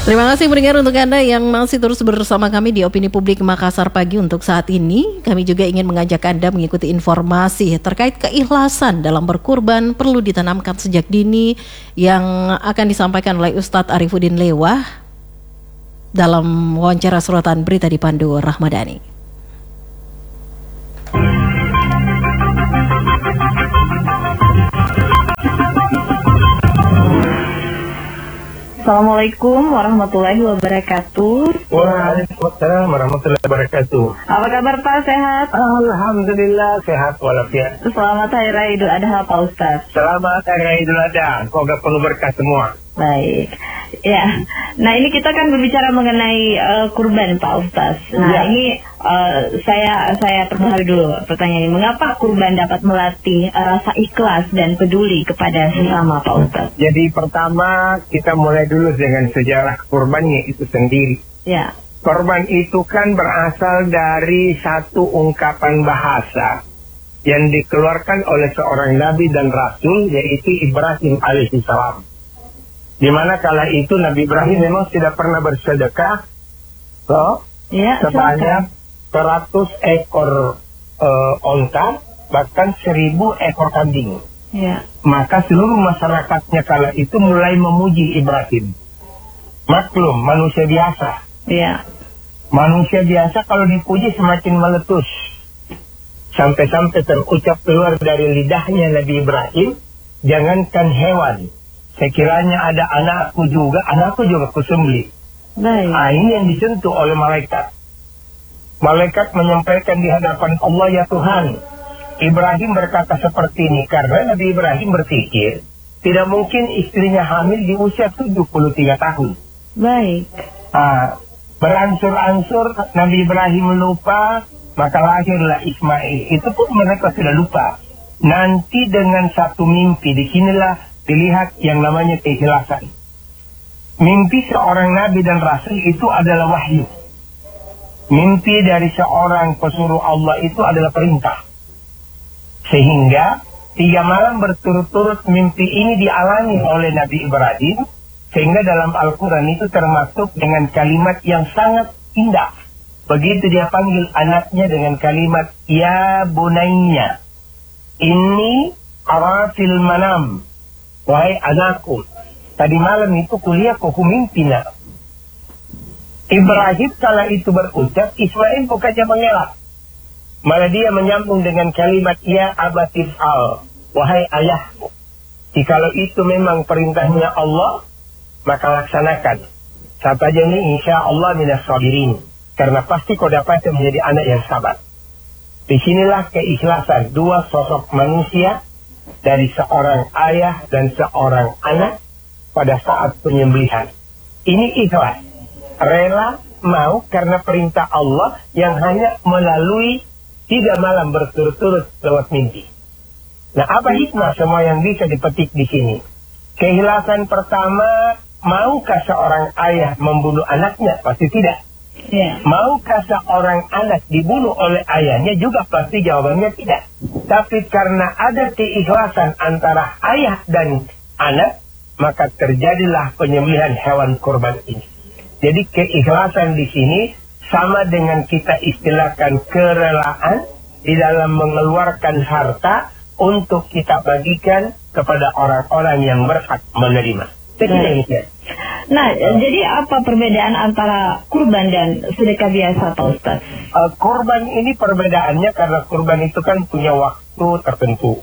Terima kasih pendengar untuk Anda yang masih terus bersama kami di Opini Publik Makassar Pagi untuk saat ini. Kami juga ingin mengajak Anda mengikuti informasi terkait keikhlasan dalam berkurban perlu ditanamkan sejak dini yang akan disampaikan oleh Ustadz Arifuddin Lewah dalam wawancara sorotan berita di Pandu Rahmadani. Assalamualaikum warahmatullahi wabarakatuh. Waalaikumsalam warahmatullahi wabarakatuh. Apa kabar Pak? Sehat? Alhamdulillah sehat walafiat. Selamat Hari Raya Idul Adha Pak Ustadz. Selamat Hari Raya Idul Adha. Semoga penuh berkah semua. Baik. Ya. Nah ini kita kan berbicara mengenai kurban Pak Ustadz. Nah ya. Ini saya perbaharui dulu pertanyaan ini. Mengapa kurban dapat melatih rasa ikhlas dan peduli kepada sesama Pak Ustadz? Jadi pertama kita mulai dulu dengan sejarah kurbannya itu sendiri. Ya. Kurban itu kan berasal dari satu ungkapan bahasa yang dikeluarkan oleh seorang nabi dan rasul, yaitu Ibrahim alaihissalam. Di mana kala itu Nabi Ibrahim memang tidak pernah bersedekah sebanyak 100 ekor onta, bahkan 1000 ekor kambing. Ya. Maka seluruh masyarakatnya kala itu mulai memuji Ibrahim. Maklum, manusia biasa. Ya. Manusia biasa kalau dipuji semakin meletus. Sampai-sampai terucap keluar dari lidahnya Nabi Ibrahim, jangankan hewan, sekiranya ada anakku juga kusembelih. Baik. Nah, ini yang disentuh oleh malaikat. Malaikat menyampaikan di hadapan Allah, ya Tuhan, Ibrahim berkata seperti ini karena Nabi Ibrahim berpikir tidak mungkin istrinya hamil di usia 73 tahun. Baik. Beransur-ansur Nabi Ibrahim lupa, maka lahirlah Ismail. Itu pun mereka sudah lupa. Nanti dengan satu mimpi, disinilah dilihat yang namanya keikhlasan. Mimpi seorang nabi dan rasul itu adalah wahyu. Mimpi dari seorang pesuruh Allah itu adalah perintah. Sehingga 3 malam berturut-turut mimpi ini dialami oleh Nabi Ibrahim. Sehingga dalam Al-Quran itu termasuk dengan kalimat yang sangat indah. Begitu dia panggil anaknya dengan kalimat, ya bunayya, inni ara fil manam. Wahai anakku, tadi malam itu kuliah kok mimpi nak. Ibrahim kala itu berucap, Ismail bukannya mengelak. Malah dia menyambung dengan kalimat, ya abatif al, wahai ayahku. Jikalau itu memang perintahnya Allah, maka laksanakan. Saat aja ini insya Allah minas sabirin. Karena pasti kau dapat menjadi anak yang sabar. Disinilah keikhlasan dua sosok manusia, dari seorang ayah dan seorang anak pada saat penyembelihan. Ini ikhlas, rela mau karena perintah Allah yang hanya melalui 3 malam berturut-turut lewat mimpi. Nah, apa hikmah semua yang bisa dipetik di sini? Keikhlasan pertama, maukah seorang ayah membunuh anaknya? Pasti tidak. Ya. Maukah seorang anak dibunuh oleh ayahnya? Juga pasti jawabannya tidak. Tapi karena ada keikhlasan antara ayah dan anak, maka terjadilah penyembelihan hewan kurban ini. Jadi keikhlasan di sini sama dengan kita istilahkan kerelaan di dalam mengeluarkan harta untuk kita bagikan kepada orang-orang yang berhak menerima. Demikian. Nah, jadi apa perbedaan antara kurban dan sedekah biasa Pak Ustadz? Kurban ini perbedaannya karena kurban itu kan punya waktu tertentu.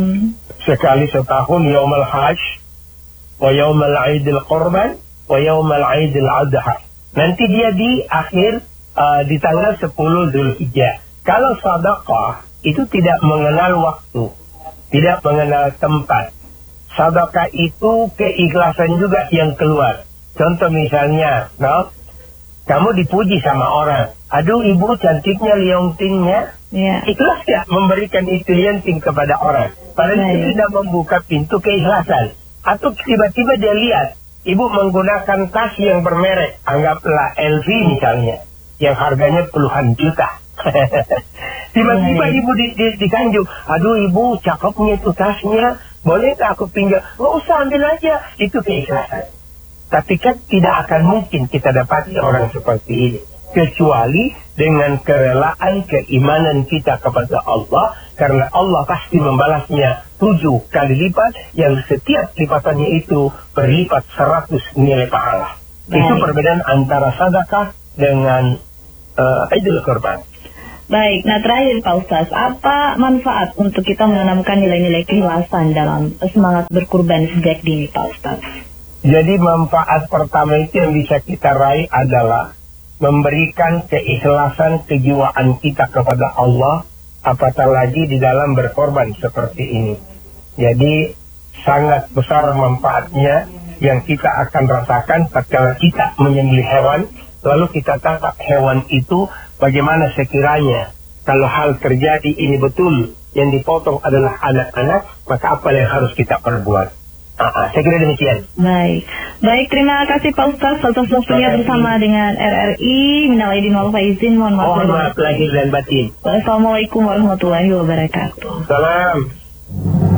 Sekali setahun, yaumul hajj, wa yaumul aidil kurban, wa yaumul aidil adha. Nanti dia di akhir di tanggal 10 Dzulhijjah. Kalau sedekah itu tidak mengenal waktu, tidak mengenal tempat. Sedekah itu keikhlasan juga yang keluar. Contoh misalnya, kamu dipuji sama orang. Aduh, ibu cantiknya liontingnya. Ya. Ikhlas ya memberikan itu lionting kepada orang. Padahal itu tidak membuka pintu keikhlasan. Atau tiba-tiba dia lihat, ibu menggunakan tas yang bermerek. Anggaplah LV misalnya, yang harganya puluhan juta. Tiba-tiba ibu dikanjung. Aduh, ibu cakepnya itu tasnya. Boleh tak aku pinjam? Nggak usah, ambil aja. Itu keikhlasan. Tapi kan tidak akan mungkin kita dapati orang seperti ini, kecuali dengan kerelaan keimanan kita kepada Allah, karena Allah pasti membalasnya 7 kali lipat, yang setiap lipatannya itu berlipat 100 nilai pahala. Itu perbedaan antara sedekah dengan Idul Kurban. Baik, nah terakhir Pak Ustaz, apa manfaat untuk kita menanamkan nilai-nilai keikhlasan dalam semangat berkurban sejak dini Pak Ustaz? Jadi manfaat pertama itu yang bisa kita raih adalah memberikan keikhlasan kejiwaan kita kepada Allah, apatah lagi di dalam berkorban seperti ini. Jadi sangat besar manfaatnya yang kita akan rasakan tatkala kita menyembelih hewan, lalu kita tangkap hewan itu bagaimana sekiranya kalau hal terjadi ini betul yang dipotong adalah anak-anak, maka apa yang harus kita perbuat? Saya kira demikian. Baik, terima kasih Pak Ustaz atas waktunya bersama dengan RRI. Minal aidin wal faizin, mohon maaf lahir dan batin. Wassalamualaikum warahmatullahi wabarakatuh. Salam.